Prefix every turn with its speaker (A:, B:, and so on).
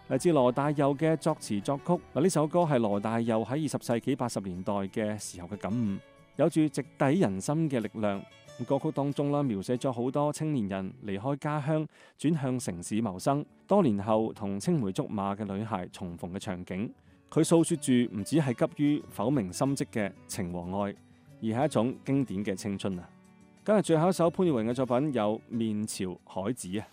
A: 嚟自羅大佑嘅作詞作曲。嗱，呢首歌係羅大佑喺20世紀80年代嘅時候嘅感悟，有住直抵人心嘅力量。歌曲當中啦，描寫咗好多青年人離開家鄉轉向城市謀生，多年後同青梅竹馬嘅女孩重逢嘅場景。佢訴說住唔止係急於剖明心跡嘅情和愛，而係一種經典嘅青春啊！今日最後一首潘越雲嘅作品有《面朝海子》啊。